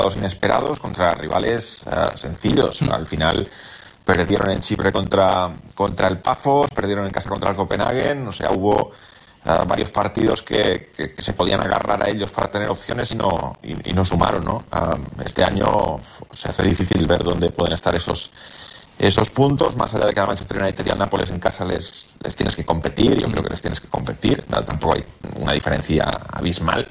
inesperados contra rivales sencillos. Al final perdieron en Chipre contra el Pafos, perdieron en casa contra el Copenhagen. O sea, hubo varios partidos que se podían agarrar a ellos para tener opciones y no sumaron, ¿no? Este año se hace difícil ver dónde pueden estar esos puntos, más allá de que al Manchester United y al Nápoles en casa les tienes que competir. Yo creo que les tienes que competir, tampoco hay una diferencia abismal.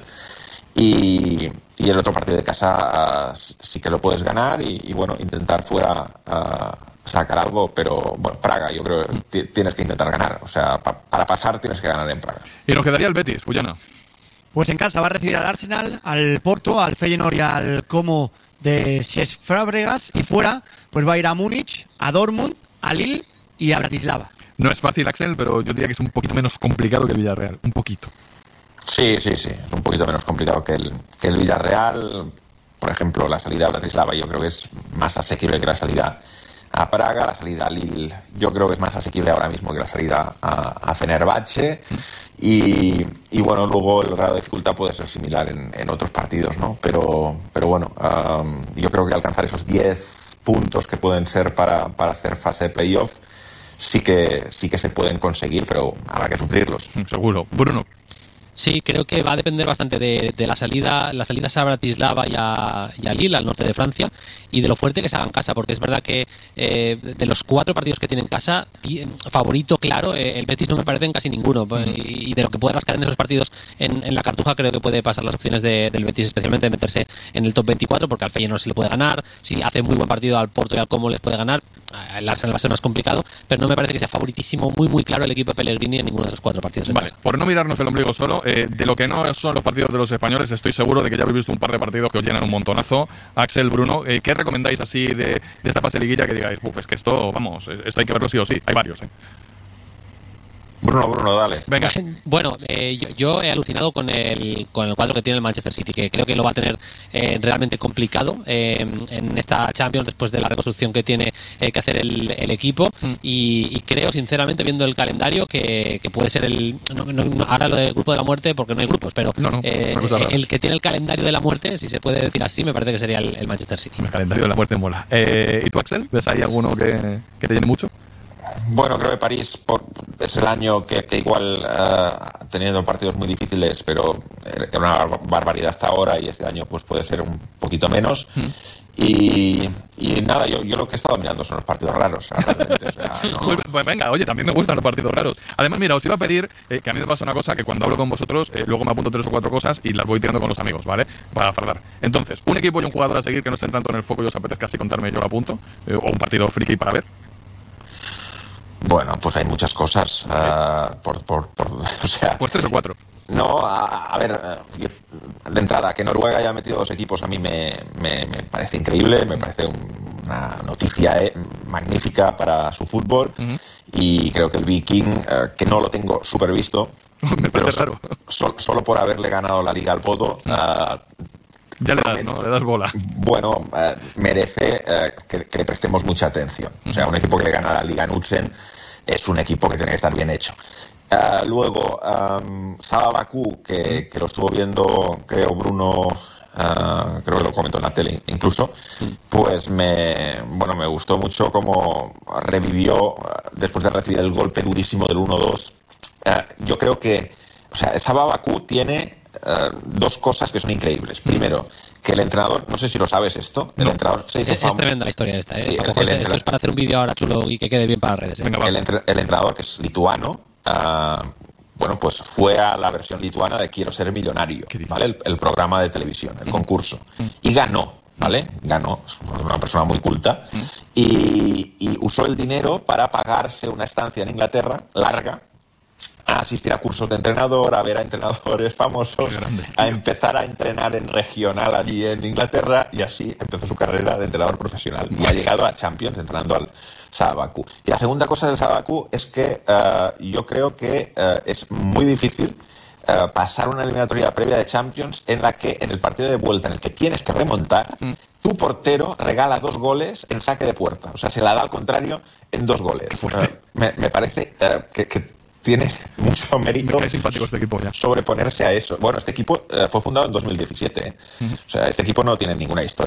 Y el otro partido de casa sí que lo puedes ganar y bueno, intentar fuera sacar algo, pero bueno, Praga yo creo que tienes que intentar ganar, o sea, para pasar tienes que ganar en Praga. Y nos quedaría el Betis, Fullana. Pues en casa va a recibir al Arsenal, al Porto, al Feyenoord y al Como de Cesc Fábregas, y fuera pues va a ir a Múnich, a Dortmund, a Lille y a Bratislava. No es fácil, Axel, pero yo diría que es un poquito menos complicado que el Villarreal, un poquito. Sí, es un poquito menos complicado que el Villarreal. Por ejemplo, la salida a Bratislava yo creo que es más asequible que la salida a Praga. La salida a Lille yo creo que es más asequible ahora mismo que la salida a Fenerbahce. Y bueno, luego el grado de dificultad puede ser similar en otros partidos, ¿no? Pero bueno, yo creo que alcanzar esos 10 puntos que pueden ser para hacer fase de playoff sí que se pueden conseguir, pero habrá que sufrirlos. Seguro. Bruno. Sí, creo que va a depender bastante de las salidas a Bratislava y a Lille, al norte de Francia, y de lo fuerte que se haga en casa, porque es verdad que de los 4 partidos que tiene en casa, favorito claro, el Betis no me parece en casi ninguno, y de lo que puede rascar en esos partidos en la Cartuja, creo que puede pasar las opciones del Betis, especialmente de meterse en el top 24, porque al Feyenoord se le puede ganar, si hace muy buen partido al Porto y al Como les puede ganar. El Arsenal va a ser más complicado, pero no me parece que sea favoritísimo, muy claro el equipo de Pellegrini en ninguno de esos 4 partidos en casa. Por no mirarnos el ombligo solo, de lo que no son los partidos de los españoles, estoy seguro de que ya habéis visto un par de partidos que os llenan un montonazo. Axel, Bruno, ¿qué recomendáis así de esta fase de liguilla que digáis, es que esto hay que verlo sí o sí? Hay varios, Bruno, dale. Venga. Bueno, yo he alucinado con el cuadro que tiene el Manchester City, que creo que lo va a tener realmente complicado en esta Champions después de la reconstrucción que tiene que hacer el equipo, y creo sinceramente, viendo el calendario, que puede ser ahora lo del grupo de la muerte, porque no hay grupos, pero el que tiene el calendario de la muerte, si se puede decir así, me parece que sería el Manchester City. El calendario de la muerte mola. ¿Y tú, Axel? ¿Ves ahí alguno que te llene mucho? Bueno, creo que París es el año que igual teniendo partidos muy difíciles, pero era una barbaridad hasta ahora, y este año pues puede ser un poquito menos. Y nada, yo lo que he estado mirando son los partidos raros, realmente, o sea, no. Pues venga, oye, también me gustan los partidos raros. Además, mira, os iba a pedir que a mí me pasa una cosa, que cuando hablo con vosotros luego me apunto 3 o 4 cosas y las voy tirando con los amigos, ¿vale? Para fardar. Entonces, un equipo y un jugador a seguir que no estén tanto en el foco y os apetezca así contarme, yo lo apunto, o un partido friki para ver. Bueno, pues hay muchas cosas. O sea, pues 3 o 4. No, a ver, de entrada, que Noruega haya metido 2 equipos a mí me parece increíble, me parece una noticia magnífica para su fútbol. Y creo que el Viking, que no lo tengo súper visto, me parece raro. Solo por haberle ganado la Liga al Bodo, ya le das, ¿no? Le das bola. Bueno, merece que le prestemos mucha atención. O sea, un equipo que le gana la Liga Knudsen es un equipo que tiene que estar bien hecho. Luego, Saba Bakú, que lo estuvo viendo, creo, Bruno, creo que lo comentó en la tele incluso, pues me gustó mucho cómo revivió después de recibir el golpe durísimo del 1-2. Yo creo que, o sea, Saba Bakú tiene 2 cosas que son increíbles. Primero, que el entrenador, no sé si lo sabes esto, el entrenador se hizo es tremenda la historia esta, ¿eh? Sí, esto es para hacer un vídeo ahora chulo y que quede bien para las redes, ¿eh? Venga, el entrenador, que es lituano, pues fue a la versión lituana de Quiero ser millonario, ¿vale? El programa de televisión, el concurso, y ganó, ¿vale? Ganó, es una persona muy culta, y usó el dinero para pagarse una estancia en Inglaterra larga, a asistir a cursos de entrenador, a ver a entrenadores famosos, a empezar a entrenar en regional allí en Inglaterra, y así empezó su carrera de entrenador profesional y ha llegado a Champions entrenando al Saba Bakú. Y la segunda cosa del Saba Bakú es que yo creo que es muy difícil pasar una eliminatoria previa de Champions en la que en el partido de vuelta en el que tienes que remontar, tu portero regala 2 goles en saque de puerta, o sea, se la da al contrario en 2 goles. Me parece que tiene mucho mérito. Me cae simpático este equipo ya. Sobreponerse a eso. Bueno, este equipo fue fundado en 2017. O sea, este equipo no tiene ninguna historia.